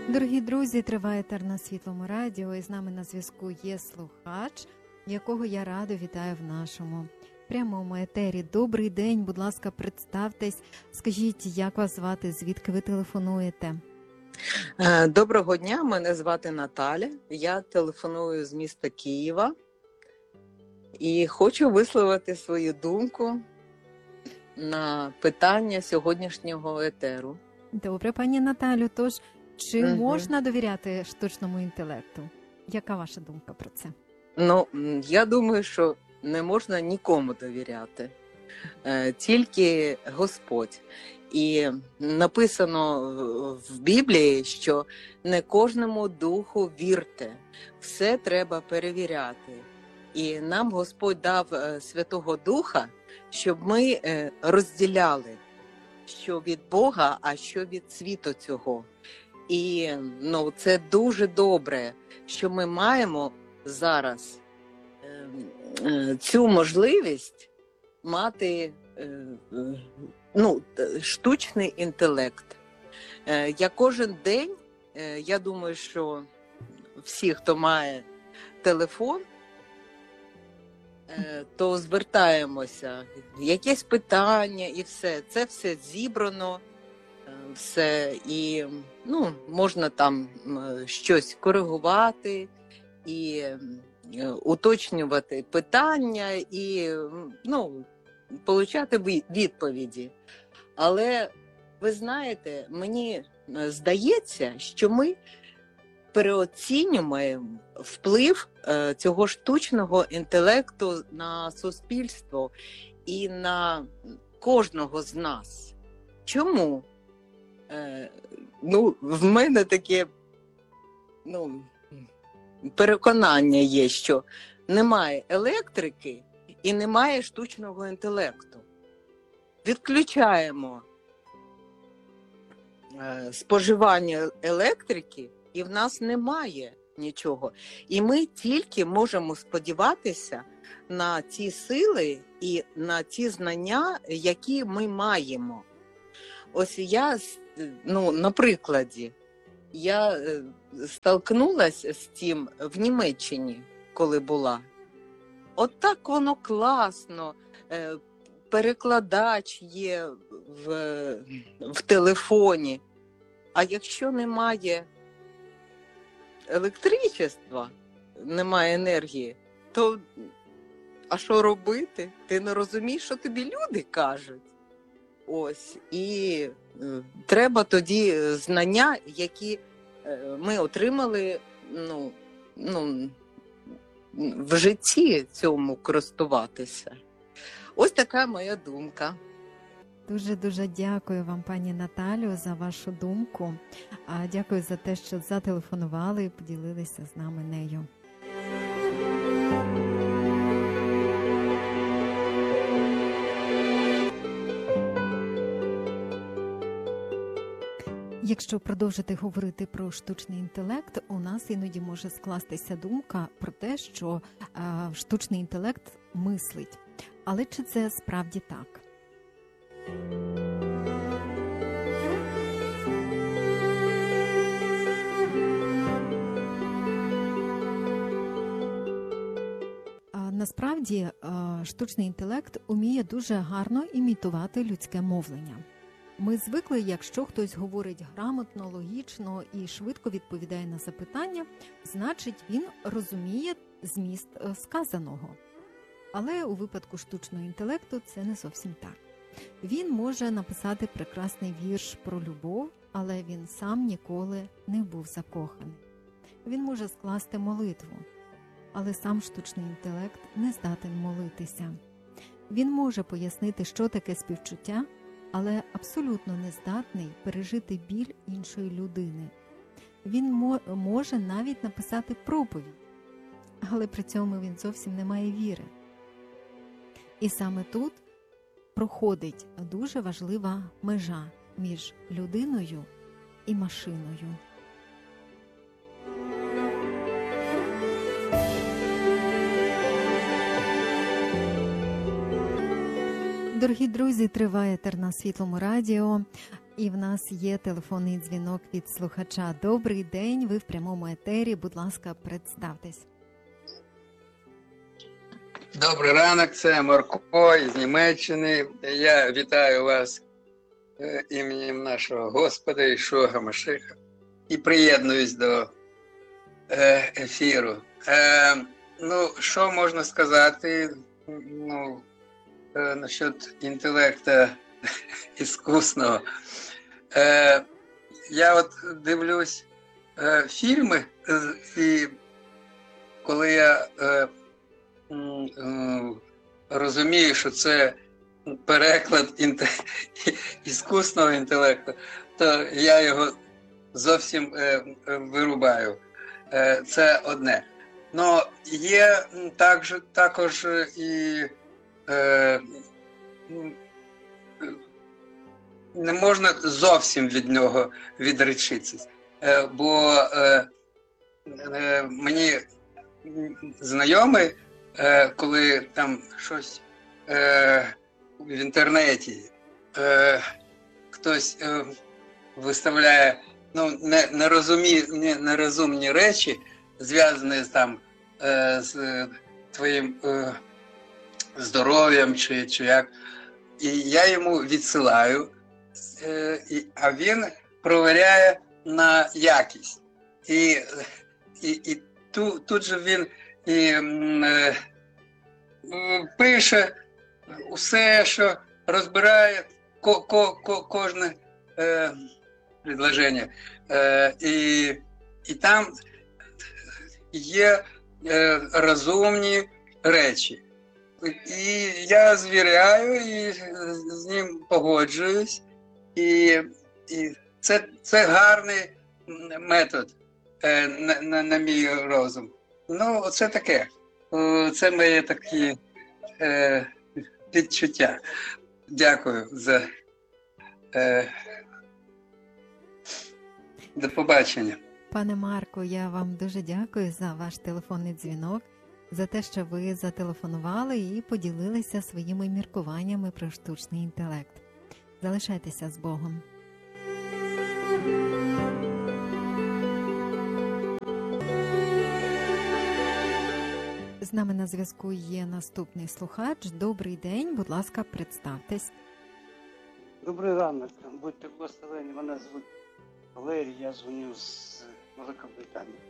Дорогі друзі, триває етер на Світлому радіо, і з нами на зв'язку є слухач, якого я радо вітаю в нашому прямому етері. Добрий день, будь ласка, представтесь, скажіть, як вас звати, звідки ви телефонуєте? Доброго дня, мене звати Наталя, я телефоную з міста Києва і хочу висловити свою думку на питання сьогоднішнього етеру. Добре, пані Наталю, тож, чи можна довіряти штучному інтелекту? Яка ваша думка про це? Я думаю, що не можна нікому довіряти, тільки Господь. І написано в Біблії, що не кожному духу вірте, все треба перевіряти. І нам Господь дав Святого Духа, щоб ми розділяли, що від Бога, а що від світу цього. І це дуже добре, що ми маємо зараз цю можливість мати штучний інтелект. Я кожен день, я думаю, що всі, хто має телефон, то звертаємося, якесь питання і все. Це все зібрано, все, і можна там щось коригувати і уточнювати питання і получати відповіді. Але ви знаєте, мені здається, що ми переоцінюємо вплив цього штучного інтелекту на суспільство і на кожного з нас. Чому? В мене таке переконання є, що немає електрики і немає штучного інтелекту. Відключаємо споживання електрики, і в нас немає нічого. І ми тільки можемо сподіватися на ті сили і на ті знання, які ми маємо. Ось я, на прикладі, я столкнулася з тим в Німеччині, коли була. От так воно класно, перекладач є в телефоні. А якщо немає електричества, немає енергії, то а що робити? Ти не розумієш, що тобі люди кажуть. Ось, і треба тоді знання, які ми отримали в житті цьому користуватися. Ось така моя думка. Дуже-дуже дякую вам, пані Наталю, за вашу думку. Дякую за те, що зателефонували і поділилися з нами нею. Якщо продовжити говорити про штучний інтелект, у нас іноді може скластися думка про те, що штучний інтелект мислить. Але чи це справді так? Насправді, штучний інтелект уміє дуже гарно імітувати людське мовлення. Ми звикли, якщо хтось говорить грамотно, логічно і швидко відповідає на запитання, значить він розуміє зміст сказаного. Але у випадку штучного інтелекту це не зовсім так. Він може написати прекрасний вірш про любов, але він сам ніколи не був закоханий. Він може скласти молитву, але сам штучний інтелект не здатен молитися. Він може пояснити, що таке співчуття, але абсолютно не здатний пережити біль іншої людини. Він може навіть написати проповідь, але при цьому він зовсім не має віри. І саме тут проходить дуже важлива межа між людиною і машиною. Дорогі друзі, триває етер на Світлому радіо. І в нас є телефонний дзвінок від слухача. Добрий день, ви в прямому етері. Будь ласка, представтесь. Добрий ранок, це Марко із Німеччини. Я вітаю вас іменем нашого Господа Ішуа Машиха і приєднуюсь до ефіру. Ну, що можна сказати насчет інтелекту іскусного? Я от дивлюсь фільми, і коли я розумію, що це переклад іскусного інтелекту, то я його зовсім вирубаю. Це одне. Но є також і не можна зовсім від нього відречитися, бо мені знайомий, коли там щось в інтернеті хтось виставляє нерозумні речі, зв'язані там з твоїм здоров'ям чи як, і я йому відсилаю, а він провіряє на якість. І тут же він пише усе, що розбирає кожне предложення. І там є розумні речі. І я звіряю, і з ним погоджуюсь. І це гарний метод на мій розум. Ну, оце таке. Це моє такі відчуття. Дякую за до побачення. Пане Марко, я вам дуже дякую за ваш телефонний дзвінок, за те, що ви зателефонували і поділилися своїми міркуваннями про штучний інтелект. Залишайтеся з Богом. З нами на зв'язку є наступний слухач. Добрий день, будь ласка, представтесь. Добрий ранок, будьте благословені. Мене звуть Валерій, я дзвоню з Великобританії.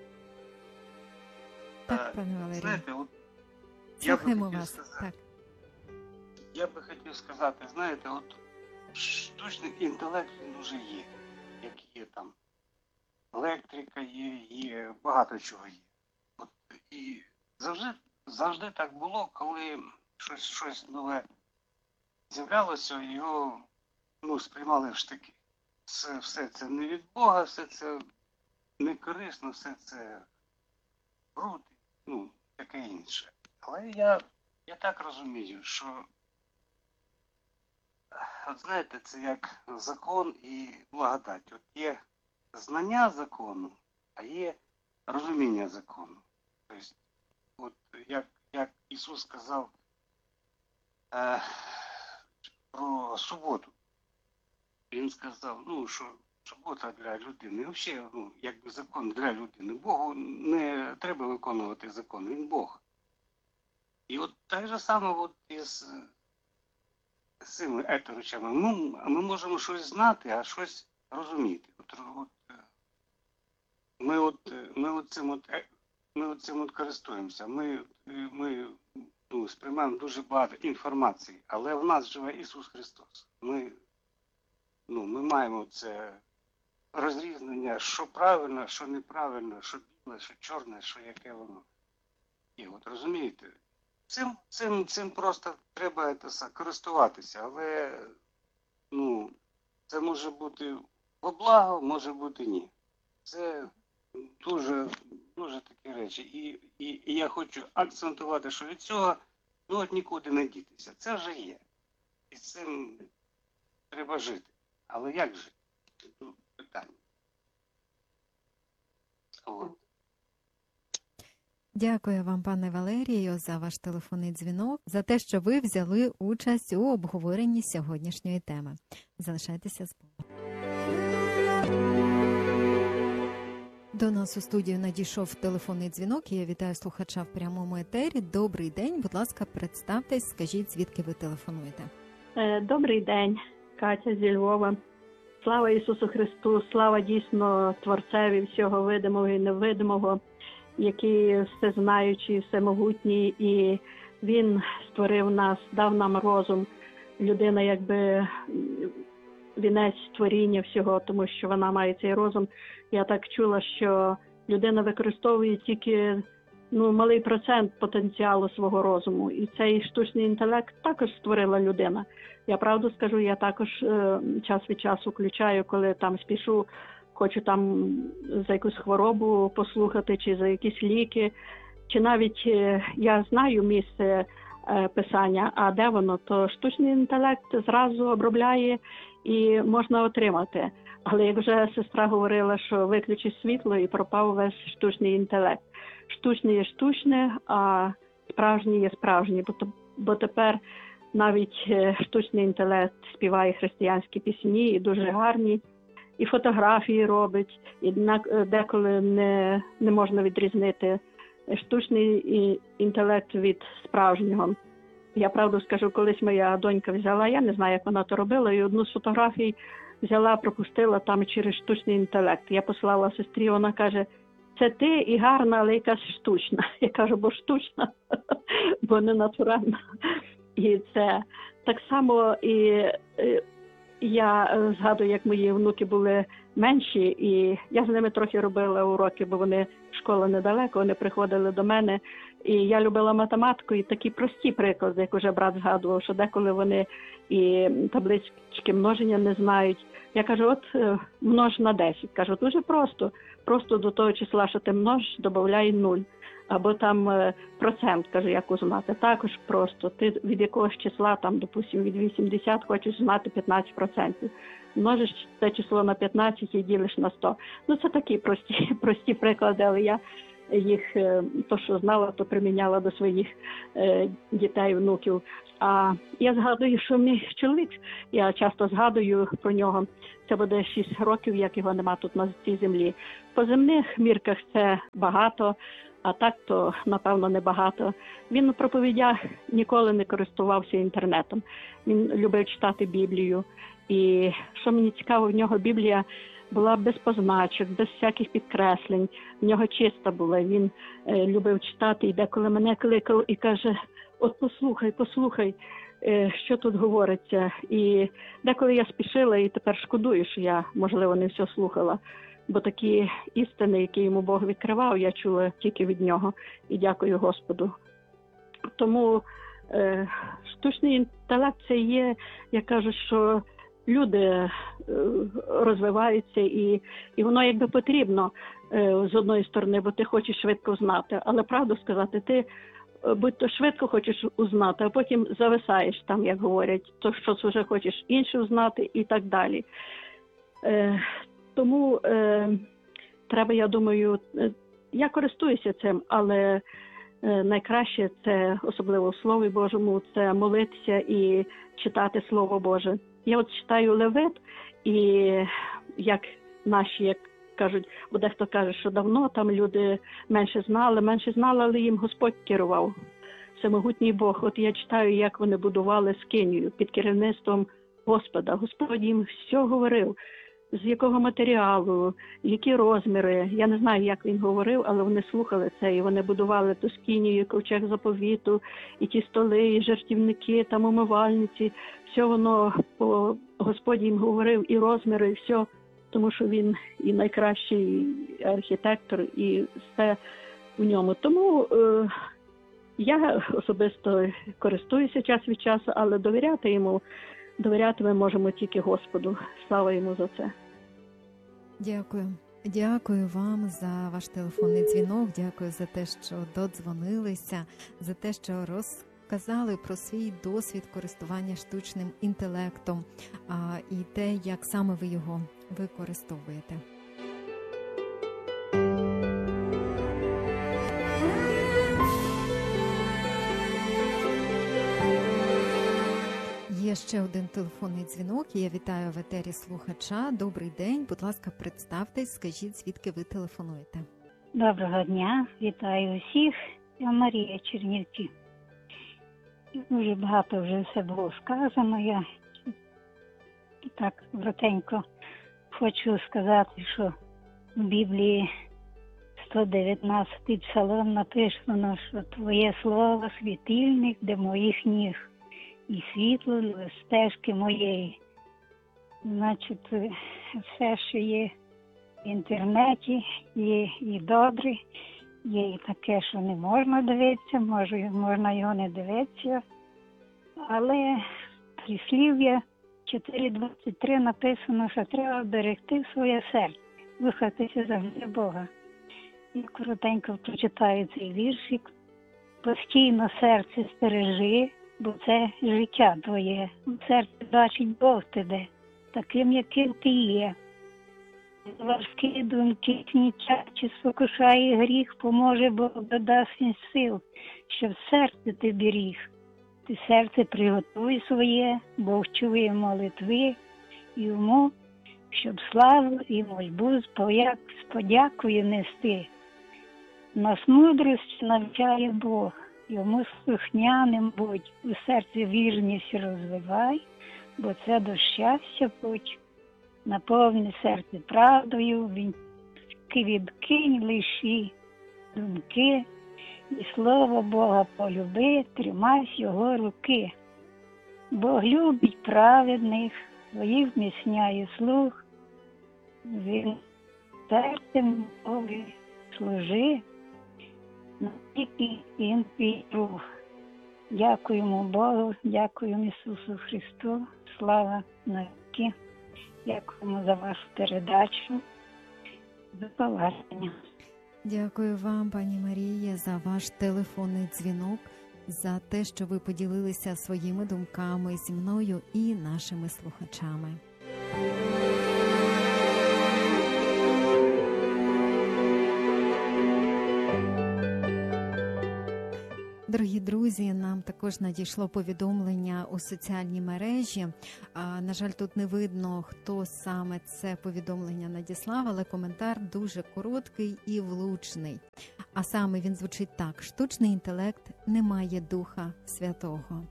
Так, пане Валерій. Знаєте, от Слухаємо вас. Так. Я би хотів сказати, знаєте, от штучний інтелект він вже є. Як є там електрика, є багато чого є. От, і завжди так було, коли щось нове з'являлося, його сприймали в штики. Все це не від Бога, все це не корисно, все це бруд, таке інше. Але я так розумію, що, от знаєте, це як закон і благодать. От є знання закону, а є розуміння закону. Тобто, от як Ісус сказав про суботу. Він сказав, що субота для людини. І взагалі, якби закон для людини. Богу не треба виконувати закон, він Бог. І от так же саме от із цими етеричами. Ми можемо щось знати, а щось розуміти. Ми цим користуємося. Ми сприймаємо дуже багато інформації, але в нас живе Ісус Христос. Ми маємо це розрізнення, що правильно, що неправильно, що біле, що чорне, що яке воно. І от розумієте, цим просто треба користуватися, але це може бути во благо, може бути ні. Це дуже такі речі. І я хочу акцентувати, що від цього нікуди не дітися. Це вже є. І з цим треба жити. Але як жити? Тут питання. От. Дякую вам, пане Валерію, за ваш телефонний дзвінок, за те, що ви взяли участь у обговоренні сьогоднішньої теми. Залишайтеся з Богом. До нас у студію надійшов телефонний дзвінок, і я вітаю слухача в прямому етері. Добрий день, будь ласка, представтесь, скажіть, звідки ви телефонуєте. Добрий день, Катя зі Львова. Слава Ісусу Христу, слава дійсно Творцеві всього видимого і невидимого, який всезнаючий, всемогутній, і Він створив нас, дав нам розум. Людина якби вінець творіння всього, тому що вона має цей розум. Я так чула, що людина використовує тільки малий процент потенціалу свого розуму. І цей штучний інтелект також створила людина. Я правду скажу, я також час від часу включаю, коли там спішу, хочу там за якусь хворобу послухати, чи за якісь ліки, чи навіть я знаю місце писання, а де воно, то штучний інтелект зразу обробляє і можна отримати. Але як вже сестра говорила, що виключить світло і пропав весь штучний інтелект. Штучне є штучне, а справжнє є справжнє, бо тепер навіть штучний інтелект співає християнські пісні, і дуже гарні, і фотографії робить, і деколи не можна відрізнити штучний інтелект від справжнього. Я правду скажу, колись моя донька взяла, я не знаю, як вона то робила, і одну з фотографій взяла, пропустила там через штучний інтелект. Я послала сестрі, вона каже, це ти і гарна, але якась штучна. Я кажу, бо штучна, бо не натуральна. І це так само, і я згадую, як мої внуки були менші, і я з ними трохи робила уроки, бо вони, школа недалеко, вони приходили до мене. І я любила математику, і такі прості приклади, як уже брат згадував, що деколи вони і таблички множення не знають. Я кажу, от множ на 10. Кажу, дуже просто. Просто до того числа, що ти множиш, додай 0. Або там процент, кажу, як узнати. Також просто. Ти від якогось числа, там, допустим, від 80 хочеш знати 15%. Множиш це число на 15 і ділиш на 100. Це такі прості приклади, але я їх, то, що знала, то приміняла до своїх дітей, внуків. А я згадую, що мій чоловік, я часто згадую про нього, це буде 6 років, як його нема тут на цій землі. По земних мірках це багато, а так то, напевно, небагато. Він у проповідях ніколи не користувався інтернетом. Він любив читати Біблію. І що мені цікаво, в нього Біблія була без позначок, без всяких підкреслень. В нього чиста була. Він любив читати, і деколи мене кликав і каже, от послухай, що тут говориться. І деколи я спішила, і тепер шкодую, що я, можливо, не все слухала. Бо такі істини, які йому Бог відкривав, я чула тільки від нього. І дякую Господу. Тому штучний інтелект – це є, я кажу, що люди розвиваються, і воно якби потрібно з одної сторони, бо ти хочеш швидко знати. Але правду сказати, ти будь-то швидко хочеш узнати, а потім зависаєш там, як говорять, то щось вже хочеш інше узнати і так далі. Тому треба, я думаю, я користуюся цим, але найкраще це, особливо в Слові Божому, це молитися і читати Слово Боже. Я от читаю Левит, і як наші, як кажуть, бо дехто каже, що давно там люди менше знали, але їм Господь керував, всемогутній Бог. От я читаю, як вони будували скинію під керівництвом Господа. Господь їм все говорив, з якого матеріалу, які розміри. Я не знаю, як він говорив, але вони слухали це, і вони будували ту скинію, ковчег заповіту, і ті столи, і жертівники, там умивальниці. Все воно, Господь їм говорив, і розміри, і все, тому що він і найкращий архітектор, і все в ньому. Тому я особисто користуюся час від часу, але довіряти ми можемо тільки Господу. Слава йому за це. Дякую. Дякую вам за ваш телефонний дзвінок, дякую за те, що додзвонилися, за те, що розказали про свій досвід користування штучним інтелектом і те, як саме ви його використовуєте. Є ще один телефонний дзвінок, і я вітаю в етері слухача. Добрий день, будь ласка, представтесь, скажіть, звідки ви телефонуєте. Доброго дня, вітаю усіх. Я Марія, Чернівці. Дуже багато вже все було сказано. Я так коротенько хочу сказати, що в Біблії 119-й псалом написано, що Твоє слово – світильник для моїх ніг і світло для стежки моєї. Значить, все, що є в інтернеті, є і добре, є і таке, що не можна дивитися, можна його не дивитися. Але в прислів'я 4.23 написано, що треба берегти своє серце, слухатися завжди Бога. Я коротенько прочитаю цей віршик. Постійно серце стережи, бо це життя твоє. У серці бачить Бог тебе, таким, яким ти є. Важкі думки гнітять, чи спокушає гріх, поможе Бог, додасть він сил, щоб серце ти беріг. Ти серце приготуй своє, Бог чує молитви, і йому, щоб славу і мольбу з подякою нести. Нас мудрості навчає Бог, йому слухняним будь, у серці вірність розвивай, бо це до щастя путь. Наповни серце правдою, відкинь лиші думки, і слово Бога полюби, тримайся його руки. Бог любить праведних, своїх вмісняє слух, він серцем Богові служи, навіки він твій друг. Дякуємо Богу, дякуємо Ісусу Христу, слава навіки. Дякуємо за вашу передачу. До побачення. Дякую вам, пані Марія, за ваш телефонний дзвінок, за те, що ви поділилися своїми думками зі мною і нашими слухачами. Дорогі друзі, нам також надійшло повідомлення у соціальній мережі. На жаль, тут не видно, хто саме це повідомлення надіслав, але коментар дуже короткий і влучний. А саме він звучить так: штучний інтелект не має Духа Святого.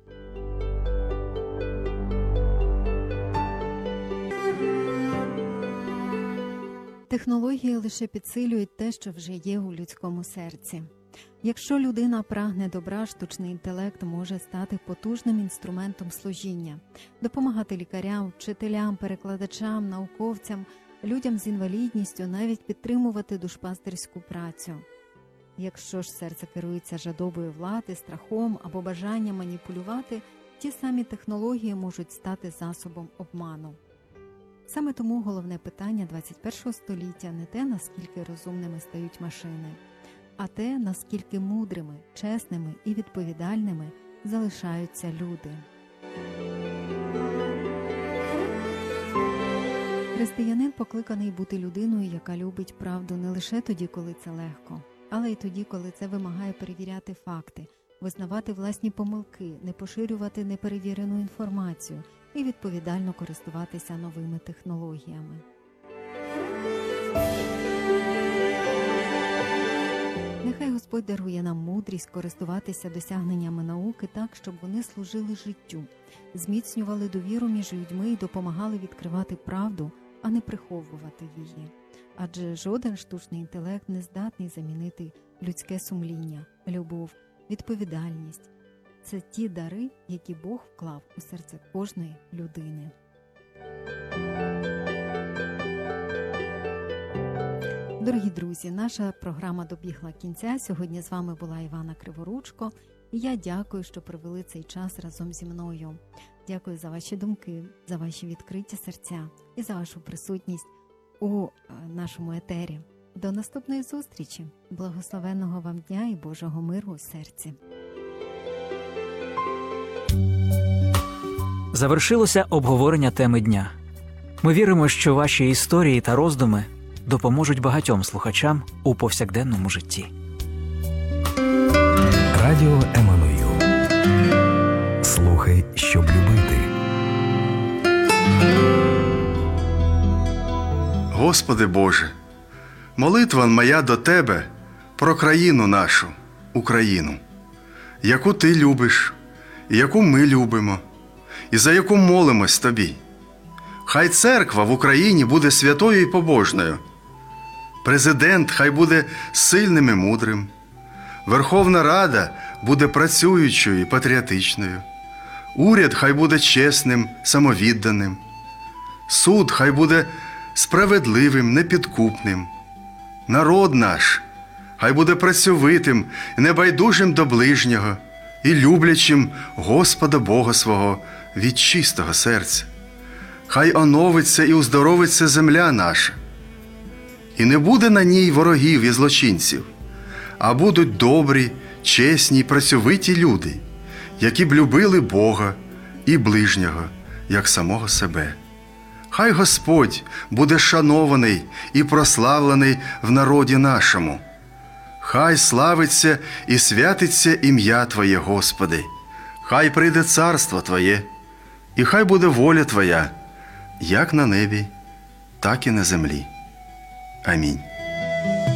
Технології лише підсилюють те, що вже є у людському серці. Якщо людина прагне добра, штучний інтелект може стати потужним інструментом служіння, допомагати лікарям, вчителям, перекладачам, науковцям, людям з інвалідністю, навіть підтримувати душпастерську працю. Якщо ж серце керується жадобою влади, страхом або бажанням маніпулювати, ті самі технології можуть стати засобом обману. Саме тому головне питання 21 століття не те, наскільки розумними стають машини, а те, наскільки мудрими, чесними і відповідальними залишаються люди. Християнин покликаний бути людиною, яка любить правду не лише тоді, коли це легко, але й тоді, коли це вимагає перевіряти факти, визнавати власні помилки, не поширювати неперевірену інформацію і відповідально користуватися новими технологіями. Нехай Господь дарує нам мудрість користуватися досягненнями науки так, щоб вони служили життю, зміцнювали довіру між людьми і допомагали відкривати правду, а не приховувати її. Адже жоден штучний інтелект не здатний замінити людське сумління, любов, відповідальність. Це ті дари, які Бог вклав у серце кожної людини. Дорогі друзі, наша програма добігла кінця. Сьогодні з вами була Івана Криворучко. І я дякую, що провели цей час разом зі мною. Дякую за ваші думки, за ваші відкриті серця і за вашу присутність у нашому етері. До наступної зустрічі. Благословенного вам дня і Божого миру у серці. Завершилося обговорення теми дня. Ми віримо, що ваші історії та роздуми допоможуть багатьом слухачам у повсякденному житті. Радіо Еммануїл. Слухай, щоб любити. Господи Боже, молитва моя до Тебе про країну нашу, Україну, яку Ти любиш, і яку ми любимо, і за яку молимось Тобі. Хай церква в Україні буде святою і побожною. Президент хай буде сильним і мудрим. Верховна Рада буде працюючою і патріотичною. Уряд хай буде чесним, самовідданим. Суд хай буде справедливим, непідкупним. Народ наш хай буде працьовитим, небайдужим до ближнього і люблячим Господа Бога свого від чистого серця. Хай оновиться і уздоровиться земля наша. І не буде на ній ворогів і злочинців, а будуть добрі, чесні й працьовиті люди, які б любили Бога і ближнього, як самого себе. Хай Господь буде шанований і прославлений в народі нашому. Хай славиться і святиться ім'я Твоє, Господи. Хай прийде царство Твоє, і хай буде воля Твоя, як на небі, так і на землі. Амінь.